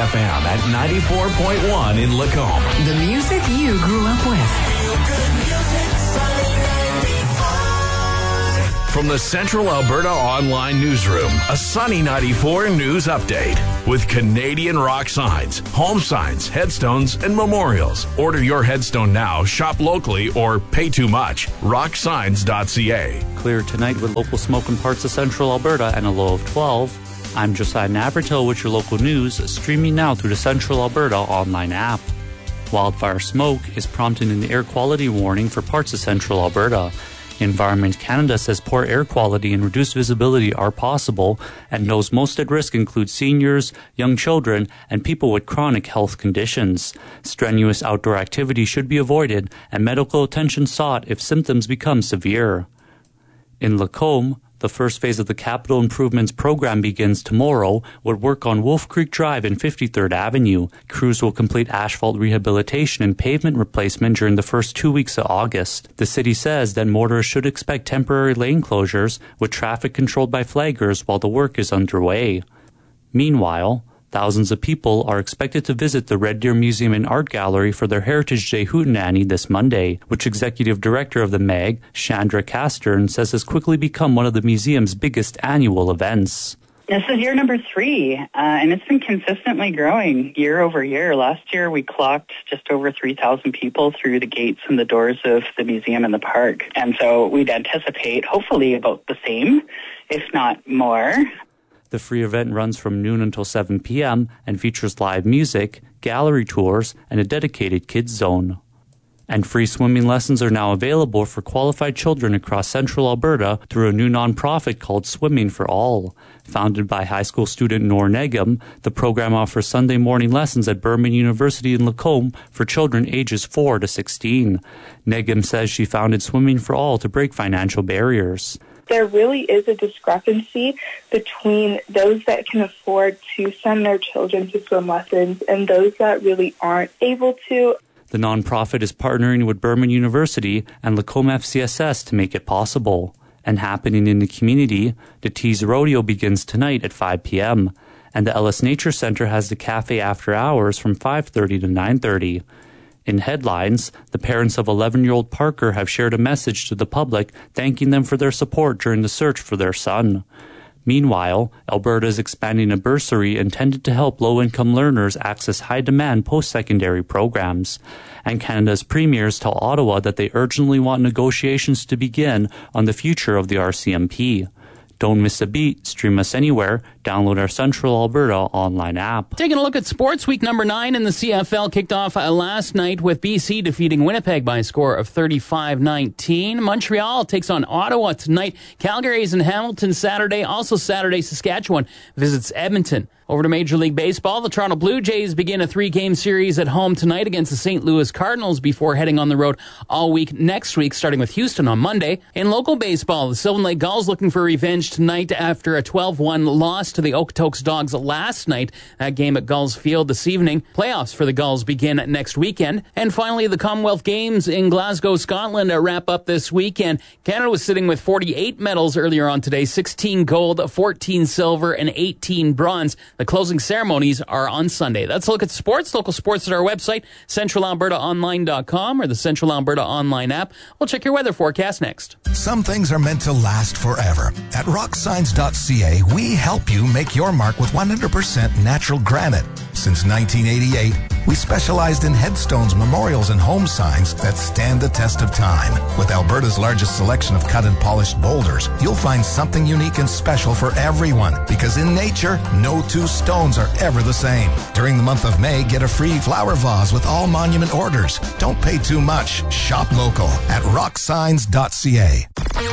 FM at 94.1 in Lacombe. The music you grew up with. From the Central Alberta Online Newsroom, a Sunny 94 news update with Canadian rock signs, home signs, headstones, and memorials. Order your headstone now, shop locally, or pay too much. Rocksigns.ca. Clear tonight with local smoke in parts of Central Alberta and a low of 12. I'm Josiah Navratil with your local news, streaming now through the Central Alberta online app. Wildfire smoke is prompting an air quality warning for parts of Central Alberta. Environment Canada says poor air quality and reduced visibility are possible, and knows most at risk include seniors, young children, and people with chronic health conditions. Strenuous outdoor activity should be avoided and medical attention sought if symptoms become severe. In Lacombe, the first phase of the Capital Improvements Program begins tomorrow with work on Wolf Creek Drive and 53rd Avenue. Crews will complete asphalt rehabilitation and pavement replacement during the first 2 weeks of August. The city says that motorists should expect temporary lane closures with traffic controlled by flaggers while the work is underway. Meanwhile, thousands of people are expected to visit the Red Deer Museum and Art Gallery for their Heritage Day Hootenanny this Monday, which Executive Director of the MAG, Chandra Castern, says has quickly become one of the museum's biggest annual events. This is year number 3, and it's been consistently growing year over year. Last year, we clocked just over 3,000 people through the gates and the doors of the museum and the park. And so we'd anticipate, hopefully, about the same, if not more. The free event runs from noon until 7 p.m. and features live music, gallery tours, and a dedicated kids zone. And free swimming lessons are now available for qualified children across Central Alberta through a new nonprofit called Swimming for All. Founded by high school student Noor Negum, the program offers Sunday morning lessons at Burman University in Lacombe for children ages 4 to 16. Negum says she founded Swimming for All to break financial barriers. There really is a discrepancy between those that can afford to send their children to swim lessons and those that really aren't able to. The nonprofit is partnering with Burman University and Lacombe FCSS to make it possible. And happening in the community, the Tees Rodeo begins tonight at 5 p.m. and the Ellis Nature Center has the cafe after hours from 5:30 to 9:30. In headlines, the parents of 11-year-old Parker have shared a message to the public thanking them for their support during the search for their son. Meanwhile, Alberta is expanding a bursary intended to help low-income learners access high-demand post-secondary programs. And Canada's premiers tell Ottawa that they urgently want negotiations to begin on the future of the RCMP. Don't miss a beat. Stream us anywhere. Download our Central Alberta online app. Taking a look at sports, week number 9 in the CFL kicked off last night with BC defeating Winnipeg by a score of 35-19. Montreal takes on Ottawa tonight. Calgary is in Hamilton Saturday. Also Saturday, Saskatchewan visits Edmonton. Over to Major League Baseball, the Toronto Blue Jays begin a 3-game series at home tonight against the St. Louis Cardinals before heading on the road all week next week, starting with Houston on Monday. In local baseball, the Sylvan Lake Gulls looking for revenge tonight after a 12-1 loss to the Okotoks Dogs last night. That game at Gulls Field this evening. Playoffs for the Gulls begin next weekend. And finally, the Commonwealth Games in Glasgow, Scotland wrap up this weekend. Canada was sitting with 48 medals earlier on today, 16 gold, 14 silver, and 18 bronze. The closing ceremonies are on Sunday. That's a look at sports. Local sports at our website, centralalbertaonline.com or the Central Alberta Online app. We'll check your weather forecast next. Some things are meant to last forever. At rocksigns.ca, we help you make your mark with 100% natural granite. Since 1988, we specialized in headstones, memorials, and home signs that stand the test of time. With Alberta's largest selection of cut and polished boulders, you'll find something unique and special for everyone. Because in nature, no two stones are ever the same. During the month of May, get a free flower vase with all monument orders. Don't pay too much. Shop local at rocksigns.ca.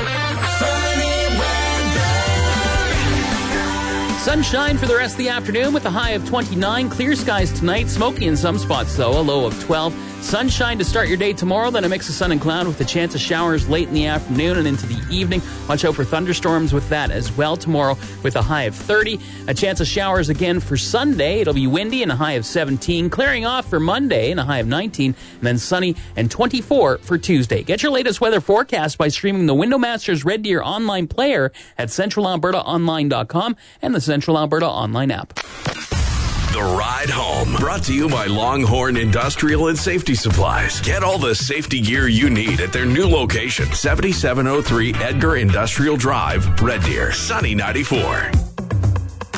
Sunshine for the rest of the afternoon with a high of 29. Clear skies tonight. Smoky in some spots, though. A low of 12. Sunshine to start your day tomorrow, then a mix of sun and cloud with a chance of showers late in the afternoon and into the evening. Watch out for thunderstorms with that as well tomorrow with a high of 30. A chance of showers again for Sunday. It'll be windy and a high of 17. Clearing off for Monday and a high of 19. And then sunny and 24 for Tuesday. Get your latest weather forecast by streaming the Windowmasters Red Deer online player at centralalbertaonline.com and the Central Alberta Online app. The Ride Home. home. Brought to you by Longhorn Industrial and Safety Supplies. Get all the safety gear you need at their new location, 7703 Edgar Industrial Drive, Red Deer. Sunny 94.